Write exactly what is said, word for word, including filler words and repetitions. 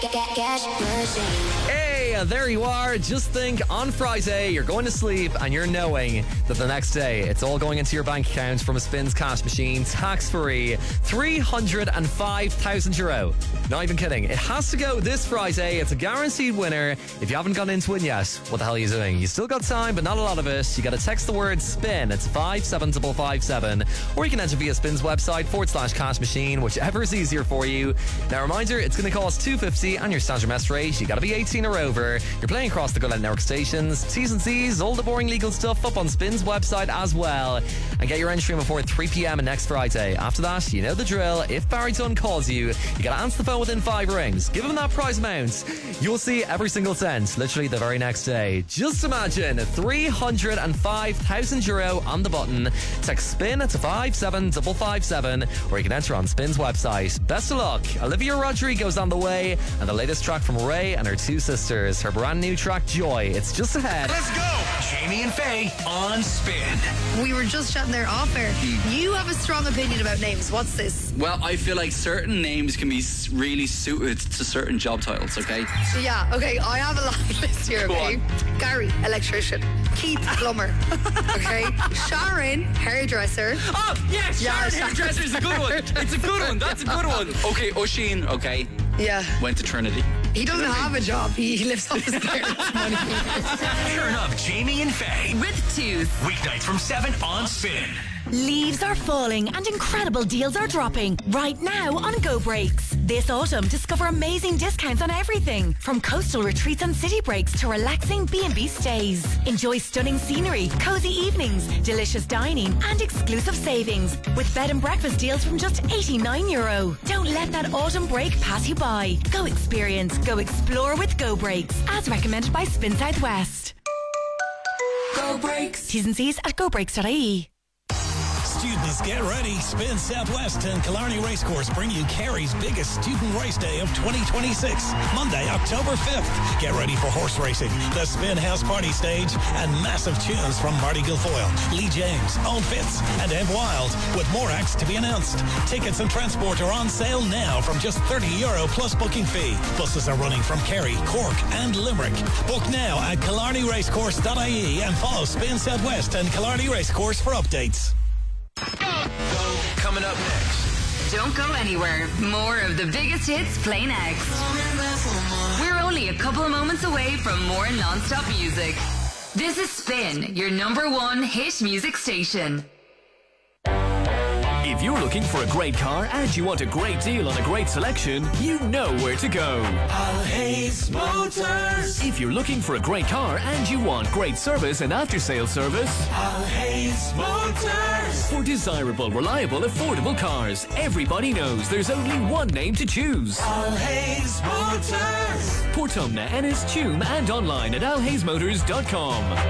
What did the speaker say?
Cash Machine. Hey, there you are. Just think, on Friday, you're going to sleep and you're knowing that the next day it's all going into your bank account from a Spins Cash Machine, tax-free, three hundred five thousand euro. Not even kidding. It has to go this Friday. It's a guaranteed winner. If you haven't gone into it yet, what the hell are you doing? You still got time, but not a lot of it. You got to text the word SPIN. It's five seven five five seven. Or you can enter via Spin's website, forward slash cash machine, whichever is easier for you. Now, reminder, it's going to cost two fifty and your standard mess rate. You got to be eighteen or over. You're playing across the Go Loud Network stations. T's and C's, all the boring legal stuff up on Spin's website as well. And get your entry before three p.m. next Friday. After that, you know the drill. If Barry Dunn calls you, you got to answer the phone within five rings. Give him that prize amount. You'll see every single cent, literally the very next day. Just imagine, three hundred five thousand euro on the button. Text SPIN to five seven five five seven, or you can enter on Spin's website. Best of luck. Olivia Rodrigo's on the way, and the latest track from Ray and her two sisters. Her brand new track, Joy. It's just ahead. Let's go! Jamie and Faye on Spin. We were just chatting there off air. You have a strong opinion about names. What's this? Well, I feel like certain names can be s- really suited to certain job titles, okay? Yeah, okay, I have a long list here, Go okay? on. Gary, electrician. Keith, plumber. Okay? Sharon, hairdresser. Oh, yes! Yeah, Sharon Sharon. Hairdresser is a good one. It's a good one. That's a good one. Okay, Oisin, okay, Yeah. went to Trinity. He doesn't have a job. He, he lives off the stairs. Turn up Jamie and Faye. With Tooth. Weeknights from seven on Spin. Leaves are falling and incredible deals are dropping right now on Go Breaks. This autumn, discover amazing discounts on everything from coastal retreats and city breaks to relaxing B and B stays. Enjoy stunning scenery, cozy evenings, delicious dining and exclusive savings with bed and breakfast deals from just eighty-nine euro. Don't let that autumn break pass you by. Go experience, go explore with Go Breaks, as recommended by Spin Southwest. Go Breaks. T's and C's at go breaks dot I E. Students, get ready. Spin Southwest and Killarney Racecourse bring you Kerry's biggest student race day of twenty twenty-six, Monday, October fifth. Get ready for horse racing, the Spin House Party Stage, and massive tunes from Marty Guilfoyle, Lee James, Owen Fitz, and Ed Wild, with more acts to be announced. Tickets and transport are on sale now from just thirty euro plus booking fee. Buses are running from Kerry, Cork, and Limerick. Book now at killarney racecourse dot I E and follow Spin Southwest and Killarney Racecourse for updates. Coming up next. Don't go anywhere. More of the biggest hits play next. We're only a couple of moments away from more non-stop music. This is Spin, your number one hit music station. If you're looking for a great car and you want a great deal on a great selection, you know where to go. Alhays Motors. If you're looking for a great car and you want great service and after-sales service, Alhays Motors. for desirable, reliable, affordable cars, everybody knows there's only one name to choose. Alhays Motors. Portumna, Ennis, Tuam and online at alhays motors dot com.